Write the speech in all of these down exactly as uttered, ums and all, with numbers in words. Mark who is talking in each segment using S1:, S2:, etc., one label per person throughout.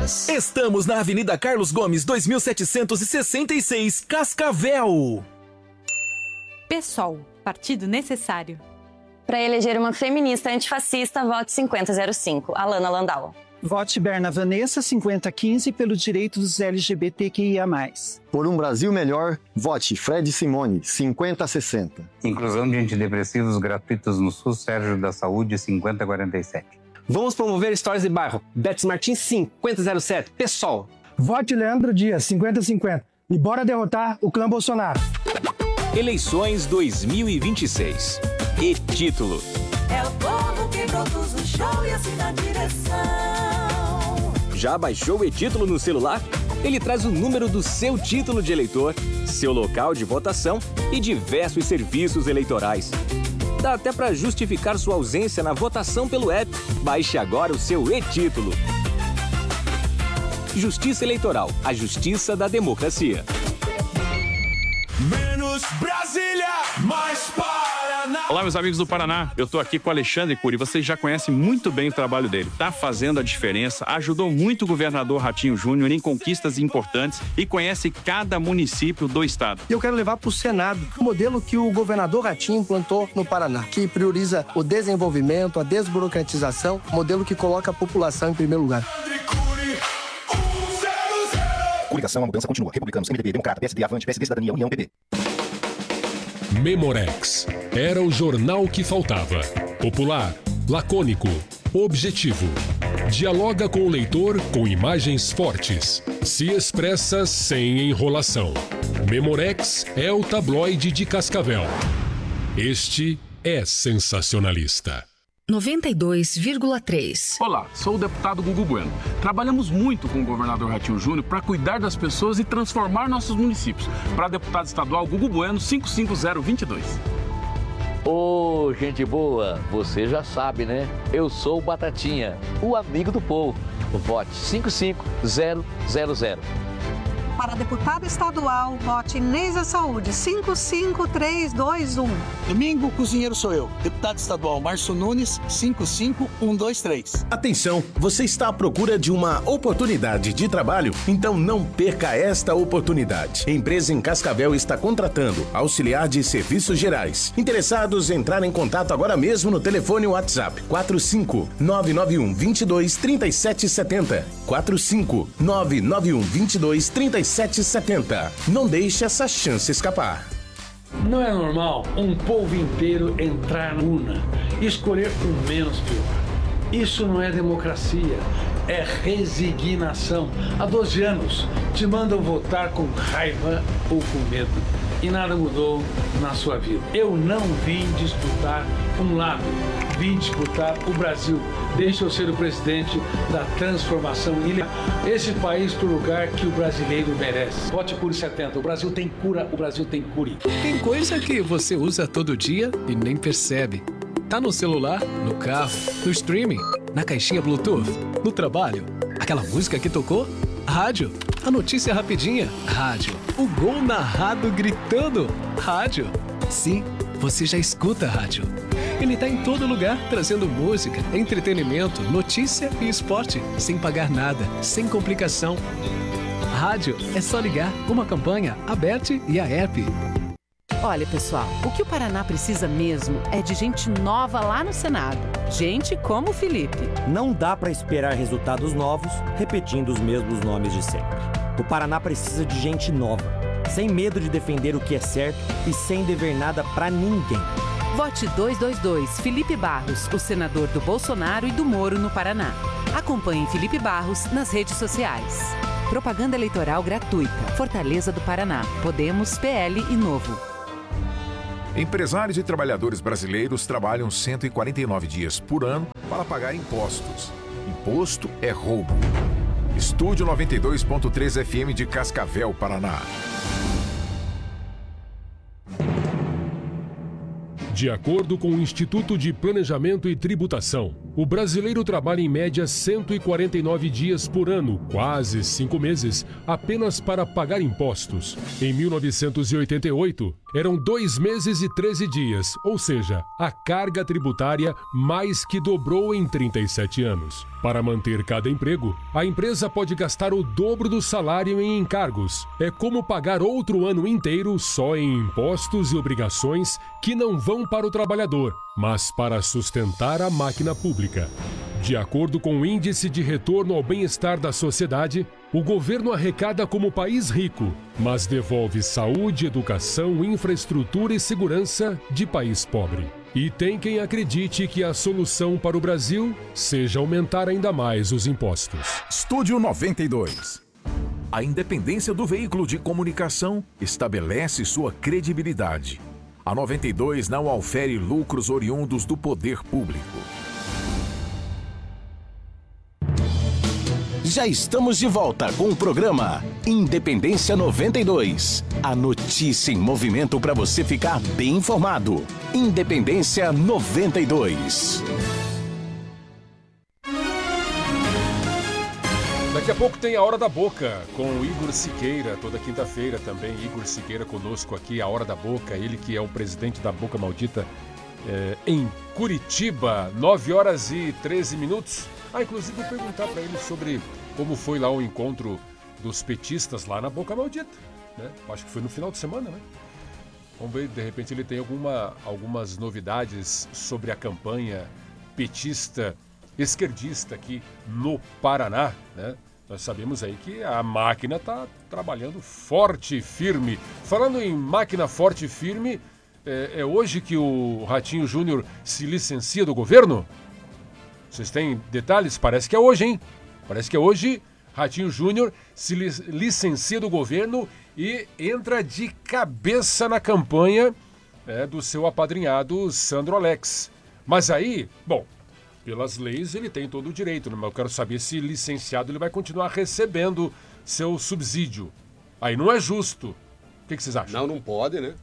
S1: Urnas.
S2: Estamos na Avenida Carlos Gomes, dois mil setecentos e sessenta e seis, Cascavel.
S3: PSOL, partido necessário.
S4: Para eleger uma feminista antifascista, vote cinquenta zero cinco, Alana Landau.
S5: Vote Berna Vanessa cinquenta quinze pelo direito dos L G B T Q I A mais.
S6: Por um Brasil melhor, vote Fred Simone cinquenta sessenta.
S7: Inclusão de antidepressivos gratuitos no SUS, Sérgio da Saúde cinquenta quarenta e sete.
S8: Vamos promover histórias de bairro, Betis Martins cinquenta zero sete, PSOL.
S9: Vote Leandro Dias cinquenta cinquenta e bora derrotar o clã Bolsonaro.
S10: Eleições dois mil e vinte e seis. E título.
S11: É o povo que produz o show e assina a direção.
S10: Já baixou o e-título no celular? Ele traz o número do seu título de eleitor, seu local de votação e diversos serviços eleitorais. Dá até para justificar sua ausência na votação pelo app. Baixe agora o seu e-título. Justiça Eleitoral, a justiça da democracia.
S12: Menos Brasília, mais Paraná.
S13: Olá, meus amigos do Paraná. Eu tô aqui com o Alexandre Cury. Vocês já conhecem muito bem o trabalho dele. Tá fazendo a diferença, ajudou muito o governador Ratinho Júnior em conquistas importantes e conhece cada município do estado.
S14: Eu quero levar para o Senado o modelo que o governador Ratinho implantou no Paraná, que prioriza o desenvolvimento, a desburocratização, modelo que coloca a população em primeiro lugar.
S15: Coligação, a mudança continua. Republicanos, M D B, Democrata, P S D, Avante, P S D, Cidadania, União, P B.
S16: Memorex. Era o jornal que faltava. Popular, lacônico, objetivo. Dialoga com o leitor com imagens fortes. Se expressa sem enrolação. Memorex é o tabloide de Cascavel. Este é sensacionalista.
S1: noventa e dois vírgula três.
S13: Olá, sou o deputado Gugu Bueno. Trabalhamos muito com o governador Ratinho Júnior para cuidar das pessoas e transformar nossos municípios. Para deputado estadual Gugu Bueno, cinco cinco zero dois dois.
S17: Ô, oh, gente boa, você já sabe, né? Eu sou o Batatinha, o amigo do povo. Vote cinco cinco zero zero zero.
S18: Para deputado estadual, vote Neisa Saúde, cinco cinco três dois um.
S19: Domingo, cozinheiro sou eu. Deputado estadual Márcio Nunes, cinco cinco um dois três.
S20: Atenção, você está à procura de uma oportunidade de trabalho? Então não perca esta oportunidade. A empresa em Cascavel está contratando auxiliar de serviços gerais. Interessados, entrar em contato agora mesmo no telefone WhatsApp quatro cinco nove nove um dois dois três sete sete zero. quatro cinco nove nove um dois dois três sete sete zero. Não deixe essa chance escapar.
S21: Não é normal um povo inteiro entrar na urna e escolher o menos pior. Isso não é democracia, é resignação. Há doze anos te mandam votar com raiva ou com medo e nada mudou na sua vida. Eu não vim disputar um lado, vim disputar o Brasil. Deixa eu ser o presidente da transformação e levar esse país para o lugar que o brasileiro merece. Vote Cury setenta. O Brasil tem cura, o Brasil tem Cury.
S22: Tem coisa que você usa todo dia e nem percebe. Tá no celular, no carro, no streaming, na caixinha Bluetooth, no trabalho. Aquela música que tocou? Rádio. A notícia rapidinha? Rádio. O gol narrado gritando? Rádio. Sim, você já escuta a rádio. Ele tá em todo lugar, trazendo música, entretenimento, notícia e esporte, sem pagar nada, sem complicação. Rádio é só ligar, uma campanha, aberta e a app.
S23: Olha, pessoal, o que o Paraná precisa mesmo é de gente nova lá no Senado. Gente como o Felipe.
S24: Não dá para esperar resultados novos repetindo os mesmos nomes de sempre. O Paraná precisa de gente nova, sem medo de defender o que é certo e sem dever nada para ninguém.
S23: Vote dois dois dois, Felipe Barros, o senador do Bolsonaro e do Moro no Paraná. Acompanhe Felipe Barros nas redes sociais. Propaganda eleitoral gratuita. Fortaleza do Paraná. Podemos, P L e Novo.
S25: Empresários e trabalhadores brasileiros trabalham cento e quarenta e nove dias por ano para pagar impostos. Imposto é roubo. Estúdio noventa e dois ponto três F M de Cascavel, Paraná.
S16: De acordo com o Instituto de Planejamento e Tributação, o brasileiro trabalha em média cento e quarenta e nove dias por ano, quase cinco meses, apenas para pagar impostos. Em mil novecentos e oitenta e oito, eram dois meses e treze dias, ou seja, a carga tributária mais que dobrou em trinta e sete anos. Para manter cada emprego, a empresa pode gastar o dobro do salário em encargos. É como pagar outro ano inteiro só em impostos e obrigações que não vão para o trabalhador, mas para sustentar a máquina pública. De acordo com o Índice de Retorno ao Bem-Estar da Sociedade, o governo arrecada como país rico, mas devolve saúde, educação, infraestrutura e segurança de país pobre. E tem quem acredite que a solução para o Brasil seja aumentar ainda mais os impostos.
S25: Estúdio noventa e dois. A independência do veículo de comunicação estabelece sua credibilidade. A noventa e dois não aufere lucros oriundos do poder público.
S20: Já estamos de volta com o programa Independência noventa e dois. A notícia em movimento para você ficar bem informado. Independência noventa e dois.
S16: Daqui a pouco tem a Hora da Boca com o Igor Siqueira, toda quinta-feira também. Igor Siqueira conosco aqui, a Hora da Boca, ele que é o presidente da Boca Maldita é, em Curitiba, nove horas e treze minutos. Ah, inclusive vou perguntar para ele sobre como foi lá o encontro dos petistas lá na Boca Maldita, né? Acho que foi no final de semana, né? Vamos ver, de repente ele tem alguma, algumas novidades sobre a campanha petista, esquerdista aqui no Paraná, né? Nós sabemos aí que a máquina está trabalhando forte e firme. Falando em máquina forte e firme, é, é hoje que o Ratinho Júnior se licencia do governo? Vocês têm detalhes? Parece que é hoje, hein? Parece que é hoje. Ratinho Júnior se licencia do governo e entra de cabeça na campanha é, do seu apadrinhado Sandro Alex. Mas aí, bom, pelas leis ele tem todo o direito, né? Mas eu quero saber se licenciado ele vai continuar recebendo seu subsídio. Aí não é justo. O que, que vocês acham?
S2: Não, não pode, né?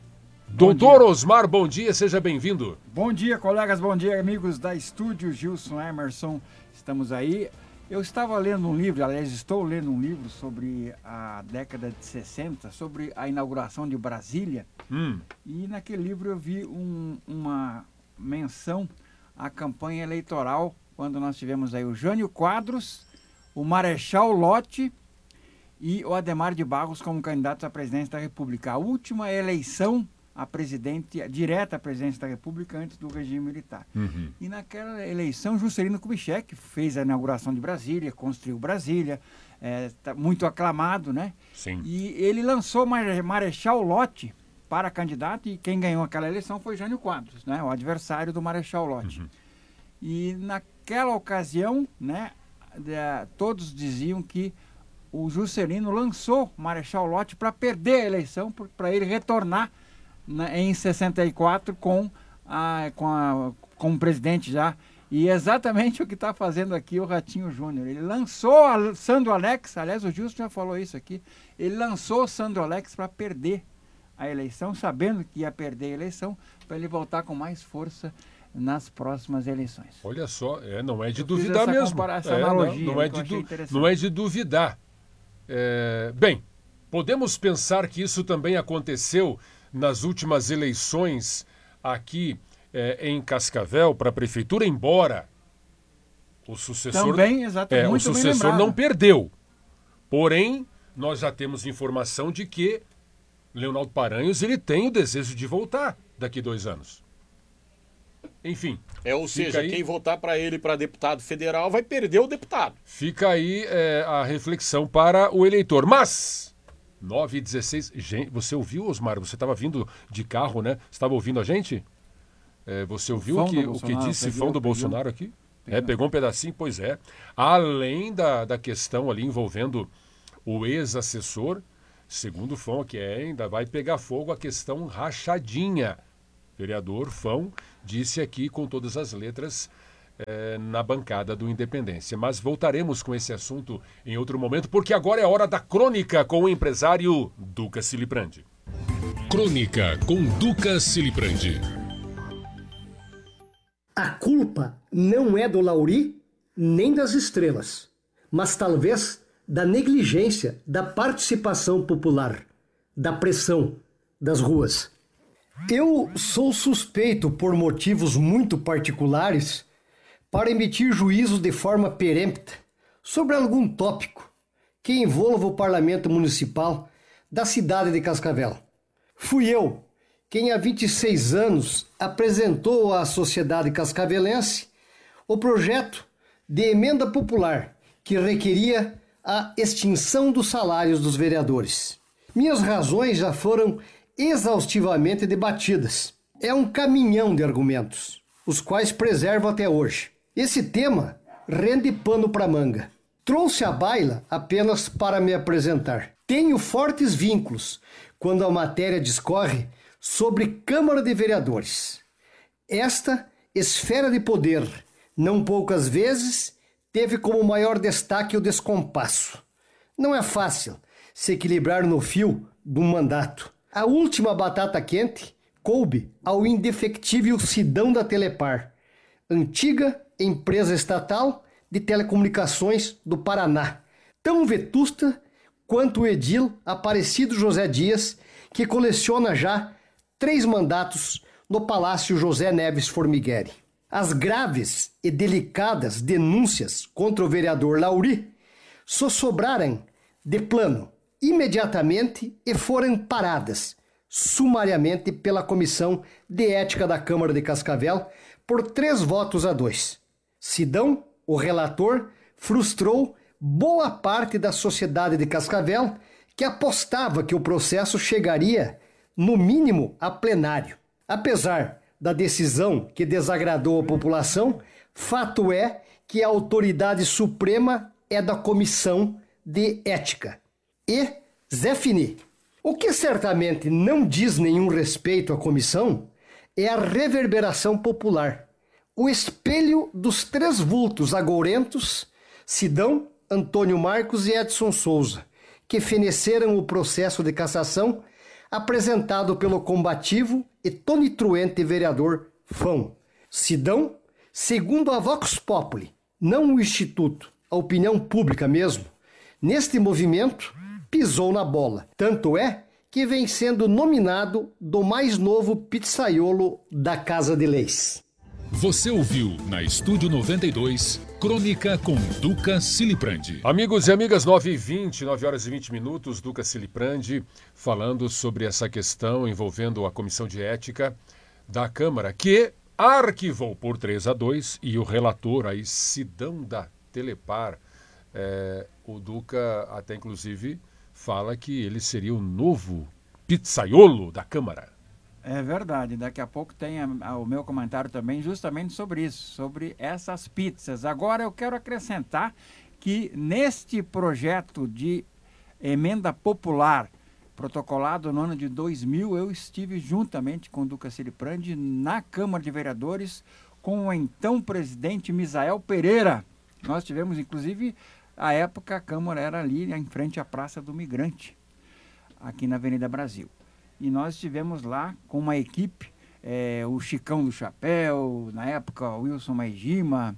S16: Doutor Osmar, bom dia, seja bem-vindo.
S3: Bom dia, colegas, bom dia, amigos da Estúdio Gilson Emerson, estamos aí. Eu estava lendo um livro, aliás, estou lendo um livro sobre a década de sessenta, sobre a inauguração de Brasília,
S16: hum.
S3: e naquele livro eu vi um, uma menção à campanha eleitoral, quando nós tivemos aí o Jânio Quadros, o Marechal Lott e o Adhemar de Barros como candidatos à presidência da República. A última eleição a presidente, direta à presidência da República antes do regime militar.
S16: Uhum.
S3: E naquela eleição, Juscelino Kubitschek fez a inauguração de Brasília, construiu Brasília, é, tá muito aclamado, né?
S16: Sim.
S3: E ele lançou Marechal Lott para candidato e quem ganhou aquela eleição foi Jânio Quadros, né? O adversário do Marechal Lott.
S16: Uhum.
S3: E naquela ocasião, né, de, todos diziam que o Juscelino lançou Marechal Lott para perder a eleição, para ele retornar na, em sessenta e quatro com, a, com, a, com o presidente já. E exatamente o que está fazendo aqui o Ratinho Júnior. Ele lançou a Sandro Alex, aliás o Justo já falou isso aqui, ele lançou o Sandro Alex para perder a eleição, sabendo que ia perder a eleição, para ele voltar com mais força nas próximas eleições.
S16: Olha só, é, não é de
S3: Eu
S16: duvidar
S3: fiz essa
S16: mesmo.
S3: essa
S16: É,
S3: analogia,
S16: não, não, é
S3: que eu
S16: de
S3: achei
S16: du, não é de duvidar. É, bem, podemos pensar que isso também aconteceu nas últimas eleições aqui é, em Cascavel para a prefeitura, embora o sucessor,
S3: também, exatamente,
S16: é, o sucessor não perdeu. Porém, nós já temos informação de que Leonardo Paranhos ele tem o desejo de voltar daqui dois anos. Enfim.
S2: É, ou seja,
S16: aí,
S2: quem votar para ele para deputado federal vai perder o deputado.
S16: Fica aí é, a reflexão para o eleitor. Mas, nove e dezesseis, gente, você ouviu, Osmar? Você estava vindo de carro, né? Você estava ouvindo a gente? É, você ouviu o que, o que disse peguei, fã do Bolsonaro um, aqui? Peguei. É, pegou um pedacinho? Pois é. Além da, da questão ali envolvendo o ex-assessor, segundo o Fão, que é, ainda vai pegar fogo a questão rachadinha. Vereador Fão disse aqui com todas as letras eh, na bancada do Independência. Mas voltaremos com esse assunto em outro momento, porque agora é hora da crônica com o empresário Duca Siliprandi. Crônica com Duca Siliprandi.
S4: A culpa não é do Lauri nem das estrelas, mas talvez da negligência da participação popular, da pressão das ruas. Eu sou suspeito por motivos muito particulares para emitir juízos de forma perempta sobre algum tópico que envolva o parlamento municipal da cidade de Cascavel. Fui eu quem há vinte e seis anos apresentou à sociedade cascavelense o projeto de emenda popular que requeria a extinção dos salários dos vereadores. Minhas razões já foram exaustivamente debatidas. É um caminhão de argumentos, os quais preservo até hoje. Esse tema rende pano para manga. Trouxe à baila apenas para me apresentar. Tenho fortes vínculos quando a matéria discorre sobre Câmara de Vereadores. Esta esfera de poder, não poucas vezes, teve como maior destaque o descompasso. Não é fácil se equilibrar no fio de um mandato. A última batata quente coube ao indefectível Sidão da Telepar, antiga empresa estatal de telecomunicações do Paraná, tão vetusta quanto o edil Aparecido José Dias, que coleciona já três mandatos no Palácio José Neves Formigueri. As graves e delicadas denúncias contra o vereador Lauri só sobraram de plano imediatamente e foram paradas sumariamente pela Comissão de Ética da Câmara de Cascavel por três votos a dois. Sidão, o relator, frustrou boa parte da sociedade de Cascavel que apostava que o processo chegaria, no mínimo, a plenário. Apesar da decisão que desagradou a população, fato é que a autoridade suprema é da Comissão de Ética. E Zé Fini. O que certamente não diz nenhum respeito à comissão é a reverberação popular. O espelho dos três vultos agourentos, Sidão, Antônio Marcos e Edson Souza, que feneceram o processo de cassação apresentado pelo combativo e tonitruente vereador Fão. Sidão, segundo a Vox Populi, não o Instituto, a opinião pública mesmo, neste movimento pisou na bola. Tanto é que vem sendo nominado do mais novo pizzaiolo da Casa de Leis.
S16: Você ouviu na Estúdio noventa e dois, Crônica com Duca Ciliprandi.
S5: Amigos e amigas, nove e vinte, nove horas e vinte minutos, Duca Ciliprandi falando sobre essa questão envolvendo a Comissão de Ética da Câmara, que arquivou por três a dois, e o relator aí, Sidão da Telepar, é, o Duca até inclusive fala que ele seria o novo pizzaiolo da Câmara.
S3: É verdade, daqui a pouco tem a, a, o meu comentário também justamente sobre isso, sobre essas pizzas. Agora eu quero acrescentar que neste projeto de emenda popular protocolado no ano de dois mil, eu estive juntamente com o Duca Ciliprandi na Câmara de Vereadores com o então presidente Misael Pereira. Nós tivemos inclusive, à época a Câmara era ali em frente à Praça do Migrante, aqui na Avenida Brasil. E nós estivemos lá com uma equipe, é, o Chicão do Chapéu, na época o Wilson Maijima,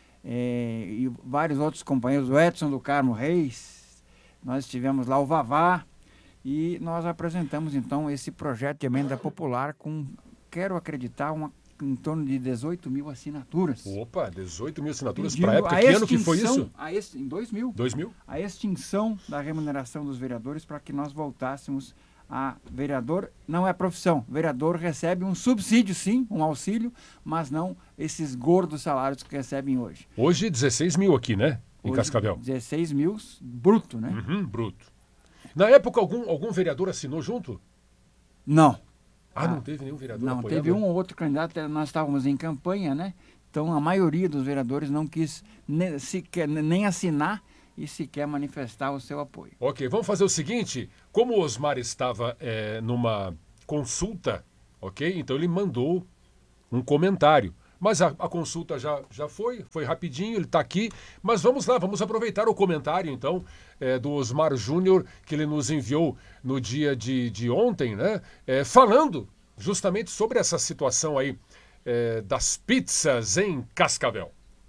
S3: é, e vários outros companheiros, o Edson do Carmo Reis, nós estivemos lá, o Vavá, e nós apresentamos então esse projeto de emenda popular com, quero acreditar, uma, em torno de dezoito mil assinaturas.
S5: Opa, dezoito mil assinaturas para a época, que ano que foi isso?
S3: A est, em dois mil.
S5: dois mil?
S3: A extinção da remuneração dos vereadores para que nós voltássemos a vereador, não é profissão, vereador recebe um subsídio sim, um auxílio, mas não esses gordos salários que recebem hoje.
S5: Hoje dezesseis mil aqui, né? Em hoje, Cascavel.
S3: dezesseis mil bruto, né?
S5: Uhum, bruto. Na época, algum, algum vereador assinou junto?
S3: Não.
S5: Ah, não teve nenhum vereador
S3: Não,
S5: apoiando?
S3: teve um ou outro candidato, nós estávamos em campanha, né? Então a maioria dos vereadores não quis nem, sequer, nem assinar e sequer manifestar o seu apoio.
S5: Ok, vamos fazer o seguinte, como o Osmar estava é, numa consulta, ok? Então ele mandou um comentário. Mas a, a consulta já, já foi, foi rapidinho, ele está aqui. Mas vamos lá, vamos aproveitar o comentário, então, é, do Osmar Júnior, que ele nos enviou no dia de, de ontem, né? É, falando justamente sobre essa situação aí é, das pizzas em Cascavel.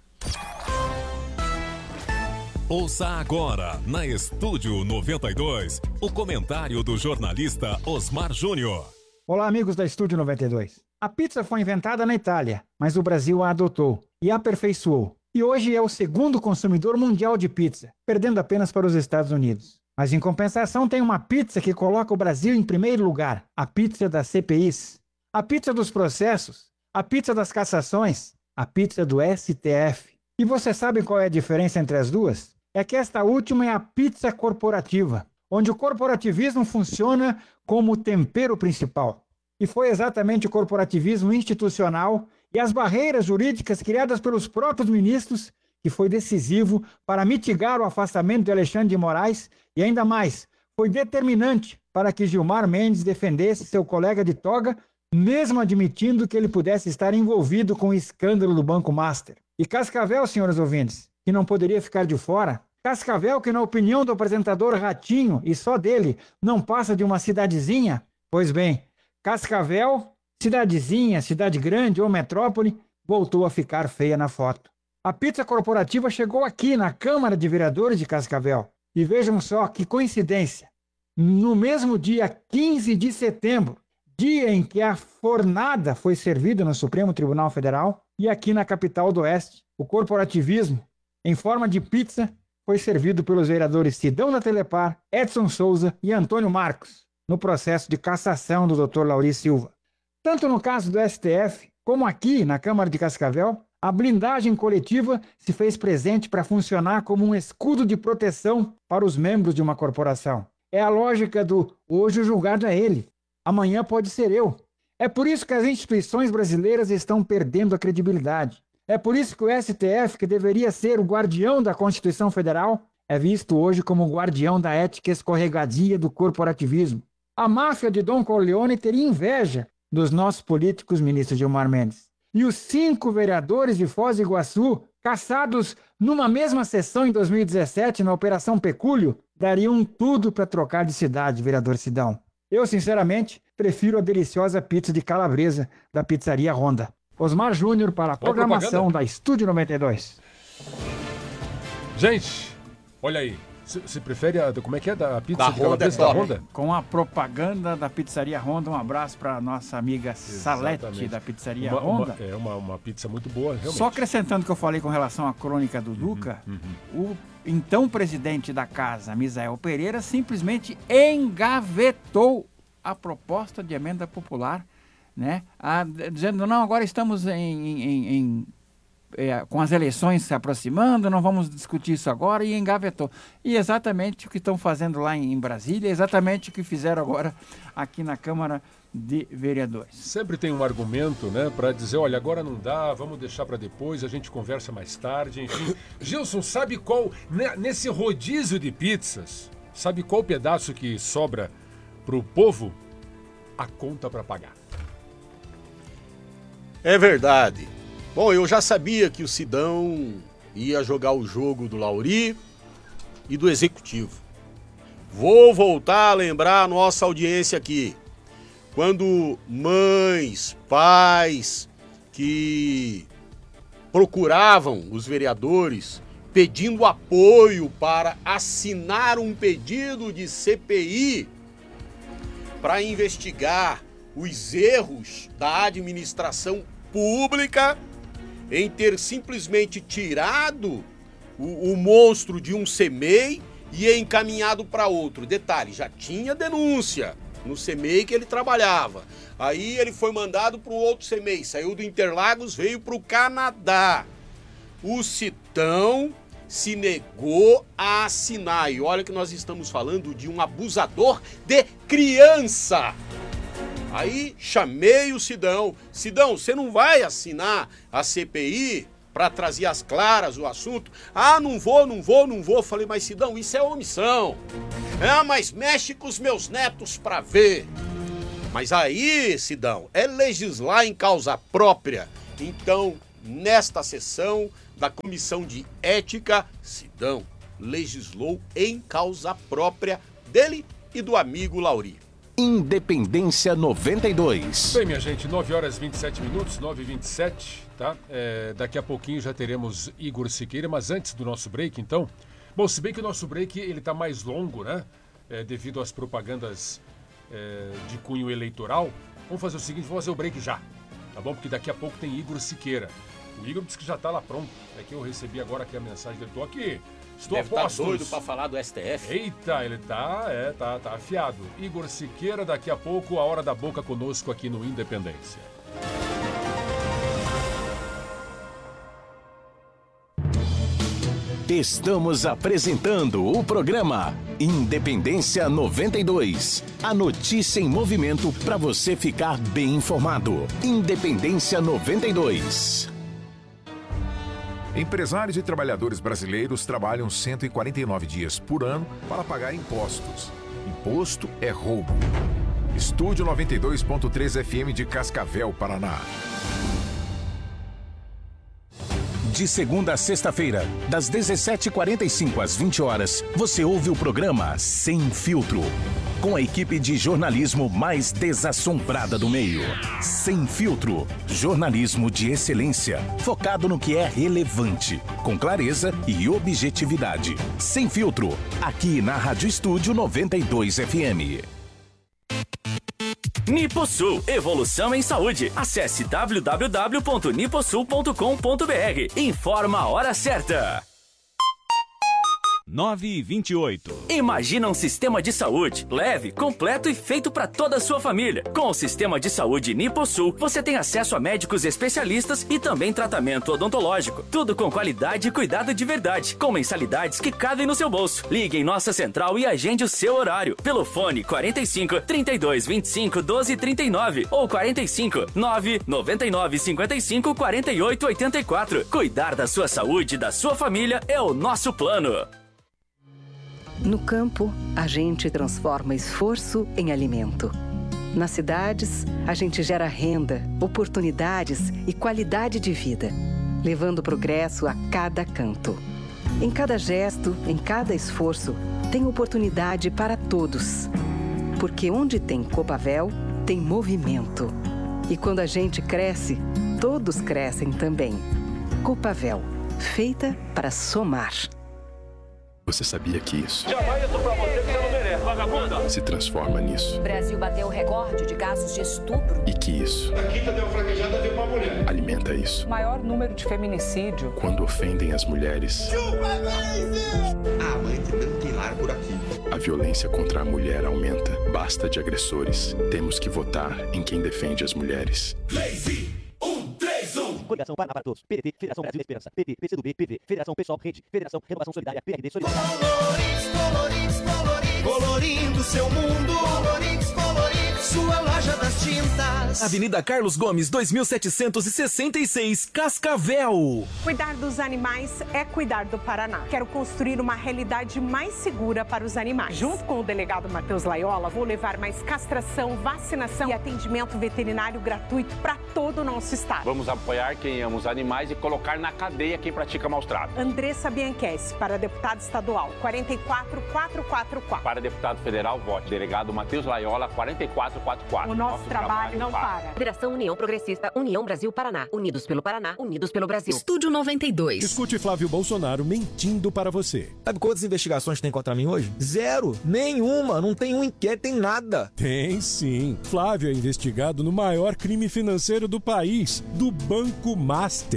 S16: Ouça agora, na Estúdio noventa e dois, o comentário do jornalista Osmar Júnior.
S3: Olá, amigos da Estúdio noventa e dois. A pizza foi inventada na Itália, mas o Brasil a adotou e aperfeiçoou. E hoje é o segundo consumidor mundial de pizza, perdendo apenas para os Estados Unidos. Mas, em compensação, tem uma pizza que coloca o Brasil em primeiro lugar, a pizza das C P Is, a pizza dos processos, a pizza das cassações, a pizza do S T F. E você sabe qual é a diferença entre as duas? É que esta última é a pizza corporativa, onde o corporativismo funciona como o tempero principal. E foi exatamente o corporativismo institucional e as barreiras jurídicas criadas pelos próprios ministros que foi decisivo para mitigar o afastamento de Alexandre de Moraes e, ainda mais, foi determinante para que Gilmar Mendes defendesse seu colega de toga, mesmo admitindo que ele pudesse estar envolvido com o escândalo do Banco Master. E Cascavel, senhores ouvintes, que não poderia ficar de fora, Cascavel, que na opinião do apresentador Ratinho, e só dele, não passa de uma cidadezinha, pois bem, Cascavel, cidadezinha, cidade grande ou metrópole, voltou a ficar feia na foto. A pizza corporativa chegou aqui na Câmara de Vereadores de Cascavel. E vejam só que coincidência. No mesmo dia quinze de setembro, dia em que a fornada foi servida no Supremo Tribunal Federal, e aqui na capital do Oeste, o corporativismo, em forma de pizza, foi servido pelos vereadores Sidão da Telepar, Edson Souza e Antônio Marcos, no processo de cassação do doutor Lauri Silva. Tanto no caso do S T F, como aqui na Câmara de Cascavel, a blindagem coletiva se fez presente para funcionar como um escudo de proteção para os membros de uma corporação. É a lógica do hoje o julgado é ele, amanhã pode ser eu. É por isso que as instituições brasileiras estão perdendo a credibilidade. É por isso que o S T F, que deveria ser o guardião da Constituição Federal, é visto hoje como o guardião da ética escorregadia do corporativismo. A máfia de Don Corleone teria inveja dos nossos políticos, ministro Gilmar Mendes. E os cinco vereadores de Foz do Iguaçu, caçados numa mesma sessão em dois mil e dezessete, na Operação Pecúlio, dariam tudo para trocar de cidade, vereador Sidão. Eu, sinceramente, prefiro a deliciosa pizza de calabresa da Pizzaria Honda. Osmar Júnior para a programação da Estúdio noventa e dois.
S5: Gente, olha aí. Você prefere a... Como é que é? Da pizza
S3: Da
S5: de
S3: Honda,
S5: calabresa
S3: é
S5: da
S3: top.
S5: Honda?
S3: Com a propaganda da Pizzaria Honda. Um abraço para a nossa amiga Salete,
S5: Exatamente.
S3: da Pizzaria
S5: Uma- uma-
S3: Honda.
S5: é uma, uma pizza muito boa, realmente.
S3: Só acrescentando o que eu falei com relação à crônica do Duca, o então presidente da casa, Misael Pereira, simplesmente engavetou a proposta de emenda popular, né? A, dizendo, não, agora estamos em, em, em, é, com as eleições se aproximando, não vamos discutir isso agora, e engavetou. E exatamente o que estão fazendo lá em, em Brasília, exatamente o que fizeram agora aqui na Câmara de Vereadores.
S5: Sempre tem um argumento, né, para dizer, olha, agora não dá, vamos deixar para depois, a gente conversa mais tarde, enfim. Gilson, sabe qual, né, nesse rodízio de pizzas, sabe qual pedaço que sobra pro povo? A conta para pagar.
S2: É verdade. Bom, eu já sabia que o Sidão ia jogar o jogo do Lauri e do Executivo. Vou voltar a lembrar a nossa audiência aqui. Quando mães, pais que procuravam os vereadores pedindo apoio para assinar um pedido de C P I para investigar os erros da administração pública em ter simplesmente tirado o, o monstro de um C M E I e encaminhado para outro. Detalhe, já tinha denúncia no C M E I que ele trabalhava. Aí ele foi mandado para um outro C M E I, saiu do Interlagos, veio para o Canadá. O Sidão se negou a assinar. E olha que nós estamos falando de um abusador de criança. Aí chamei o Sidão. Sidão, você não vai assinar a C P I para trazer às claras o assunto? Ah, não vou, não vou, não vou. Falei, mas Sidão, isso é omissão. Ah, mas mexe com os meus netos para ver. Mas aí, Sidão, é legislar em causa própria. Então, nesta sessão da Comissão de Ética, Sidão legislou em causa própria dele e do amigo Lauri.
S20: Independência noventa e dois.
S5: Bem, minha gente, nove horas e vinte e sete minutos, nove e vinte e sete, tá? É, daqui a pouquinho já teremos Igor Siqueira, mas antes do nosso break, então... Bom, se bem que o nosso break, ele tá mais longo, né? É, devido às propagandas é, de cunho eleitoral. Vamos fazer o seguinte, vamos fazer o break já, tá bom? Porque daqui a pouco tem Igor Siqueira. O Igor disse que já tá lá pronto. É que eu recebi agora aqui a mensagem dele. Tô aqui. Estou
S2: Deve
S5: a postos.
S2: tá doido pra falar do S T F.
S5: Eita, ele tá, é, tá, tá afiado. Igor Siqueira, daqui a pouco, a Hora da Boca conosco aqui no Independência.
S20: Estamos apresentando o programa Independência noventa e dois. A notícia em movimento para você ficar bem informado. Independência noventa e dois.
S25: Empresários e trabalhadores brasileiros trabalham cento e quarenta e nove dias por ano para pagar impostos. Imposto é roubo. Estúdio noventa e dois ponto três F M de Cascavel, Paraná.
S20: De segunda a sexta-feira, das dezessete e quarenta e cinco às vinte horas, você ouve o programa Sem Filtro. Com a equipe de jornalismo mais desassombrada do meio. Sem Filtro. Jornalismo de excelência, focado no que é relevante, com clareza e objetividade. Sem Filtro, aqui na Rádio Estúdio noventa e dois F M.
S6: Niposul, evolução em saúde. Acesse w w w ponto niposul ponto com ponto b r. Informa a hora certa.
S7: nove e vinte e oito.
S6: Imagina um sistema de saúde leve, completo e feito para toda a sua família. Com o sistema de saúde Niposul, você tem acesso a médicos especialistas e também tratamento odontológico. Tudo com qualidade e cuidado de verdade, com mensalidades que cabem no seu bolso. Ligue em nossa central e agende o seu horário pelo fone quarenta e cinco, trinta e dois, vinte e cinco, doze, trinta e nove ou quarenta e cinco, nove, noventa e nove, cinquenta e cinco, quarenta e oito, oitenta e quatro. Cuidar da sua saúde e da sua família é o nosso plano.
S23: No campo, a gente transforma esforço em alimento. Nas cidades, a gente gera renda, oportunidades e qualidade de vida, levando progresso a cada canto. Em cada gesto, em cada esforço, tem oportunidade para todos. Porque onde tem Copavel, tem movimento. E quando a gente cresce, todos crescem também. Copavel, feita para somar.
S8: Você sabia que isso
S9: Jamais eu tô pra você que você não merece, vagabunda.
S8: se transforma nisso?
S11: O Brasil bateu o recorde de casos de estupro.
S8: E que isso
S9: A quinta deu fraquejada, deu uma mulher.
S8: alimenta isso?
S11: O maior número de feminicídio.
S8: Quando ofendem as mulheres,
S9: Ah, mãe, não tem lar por aqui.
S8: a violência contra a mulher aumenta. Basta de agressores. Temos que votar em quem defende as mulheres.
S9: Lazy, um, três, um.
S24: Coligação Paraná para Todos. P D T, Federação Brasil Esperança. P T, P C do B, P V, Federação Pessoal Rede, Federação Renovação Solidária, P R D Solidária.
S12: Coloridos, coloridos, coloridos. Colorindo seu mundo. Coloridos, coloridos. Sua loja das tintas.
S26: Avenida Carlos Gomes, dois mil setecentos e sessenta e seis, Cascavel.
S27: Cuidar dos animais é cuidar do Paraná. Quero construir uma realidade mais segura para os animais. Junto com o delegado Matheus Laiola, vou levar mais castração, vacinação e atendimento veterinário gratuito para todo o nosso estado.
S28: Vamos apoiar quem ama os animais e colocar na cadeia quem pratica maus tratos.
S27: Andressa Bianchessi, para deputada estadual, quatro quatro quatro quatro quatro.
S28: Para deputado federal, vote delegado Matheus Laiola, quatro quatro quatro quatro.
S27: O nosso, nosso trabalho, trabalho não para. para.
S11: Federação União Progressista, União Brasil Paraná. Unidos pelo Paraná, unidos pelo Brasil.
S1: Estúdio noventa e dois.
S29: Escute Flávio Bolsonaro mentindo para você.
S24: Sabe quantas investigações tem contra mim hoje? Zero. Nenhuma. Não tem um inquérito, tem nada.
S29: Tem sim. Flávio é investigado no maior crime financeiro do país, do Banco Master.